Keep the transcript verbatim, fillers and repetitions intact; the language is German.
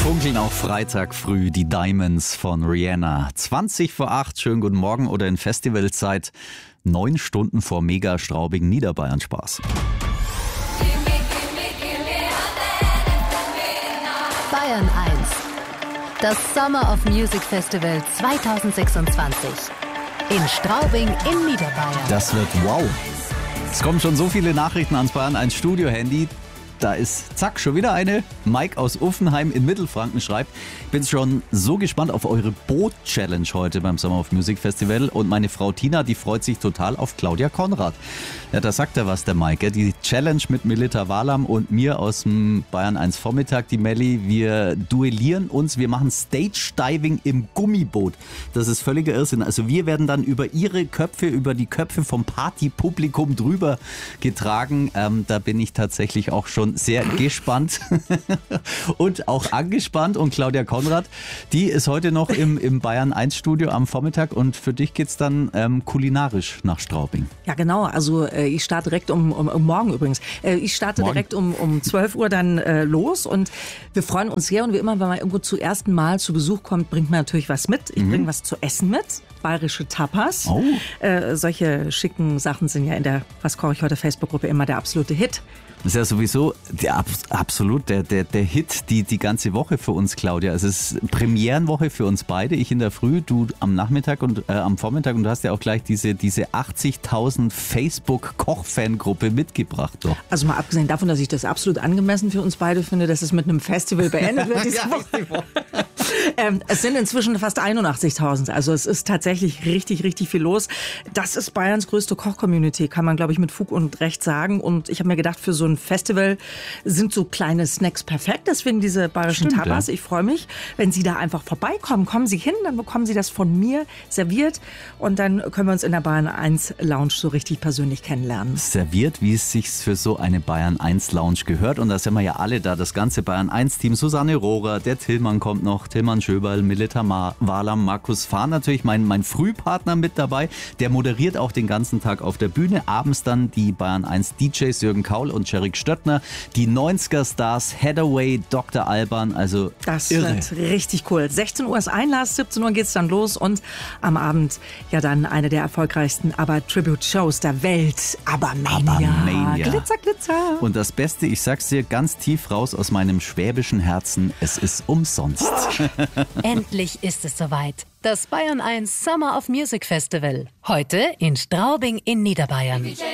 Funkeln auch Freitag früh die Diamonds von Rihanna. zwanzig vor acht, schönen guten Morgen oder in Festivalzeit. Neun Stunden vor Mega Straubing, Niederbayern Spaß. Bayern eins. Das Summer of Music Festival zwanzig sechsundzwanzig. In Straubing in Niederbayern. Das wird wow. Es kommen schon so viele Nachrichten ans Bayern eins Studio-Handy. Da ist, zack, schon wieder eine. Mike aus Uffenheim in Mittelfranken schreibt, ich bin schon so gespannt auf eure Boot-Challenge heute beim Summer of Music Festival. Und meine Frau Tina, die freut sich total auf Claudia Konrad. Ja, da sagt er was, der Mike. Die Challenge mit Melita Walam und mir aus dem Bayern eins Vormittag, die Melli. Wir duellieren uns, wir machen Stage-Diving im Gummiboot. Das ist völliger Irrsinn. Also wir werden dann über ihre Köpfe, über die Köpfe vom Partypublikum drüber getragen. Ähm, da bin ich tatsächlich auch schon sehr gespannt und auch angespannt. Und Claudia Konrad, die ist heute noch im, im Bayern eins Studio am Vormittag und für dich geht's dann ähm, kulinarisch nach Straubing. Ja genau, also äh, ich starte direkt um, um, um morgen übrigens, äh, ich starte morgen. direkt um, um zwölf Uhr dann äh, los und wir freuen uns sehr und wie immer, wenn man irgendwo zum ersten Mal zu Besuch kommt, bringt man natürlich was mit. Ich mhm. bringe was zu essen mit. Bayerische Tapas. Oh. Äh, solche schicken Sachen sind ja in der Was koche ich heute Facebook-Gruppe immer der absolute Hit. Das ist ja sowieso der, absolut der, der, der Hit die, die ganze Woche für uns, Claudia. Es ist Premierenwoche für uns beide. Ich in der Früh, du am Nachmittag und äh, am Vormittag. Und du hast ja auch gleich diese, diese achtzigtausend Facebook-Koch-Fangruppe mitgebracht. Doch. Also mal abgesehen davon, dass ich das absolut angemessen für uns beide finde, dass es mit einem Festival beendet wird. Diese Woche. ähm, es sind inzwischen fast einundachtzigtausend. Also es ist tatsächlich richtig, richtig viel los. Das ist Bayerns größte Koch-Community, kann man, glaube ich, mit Fug und Recht sagen. Und ich habe mir gedacht, für so ein Festival sind so kleine Snacks perfekt. Deswegen diese bayerischen Stimmt, Tapas. Ja. Ich freue mich, wenn Sie da einfach vorbeikommen. Kommen Sie hin, dann bekommen Sie das von mir serviert. Und dann können wir uns in der Bayern eins Lounge so richtig persönlich kennenlernen. Serviert, wie es sich für so eine Bayern eins Lounge gehört. Und da sind wir ja alle da. Das ganze Bayern eins Team. Susanne Rohrer, der Tillmann kommt noch. Tillmann Schöberl, Melita Walam, Markus Fahn natürlich. Mein, mein Frühpartner mit dabei. Der moderiert auch den ganzen Tag auf der Bühne. Abends dann die Bayern eins D Js Jürgen Kaul und Jerry Stöttner, die neunziger-Stars, Hathaway, Doktor Alban, also das irre. wird richtig cool. sechzehn Uhr ist Einlass, siebzehn Uhr geht's dann los und am Abend ja dann eine der erfolgreichsten ABBA-Tribute-Shows der Welt, ABBA-Mania. ABBA-Mania. Glitzer, Glitzer. Und das Beste, ich sag's dir ganz tief raus aus meinem schwäbischen Herzen, es ist umsonst. Endlich ist es soweit. Das Bayern eins Summer of Music Festival. Heute in Straubing in Niederbayern.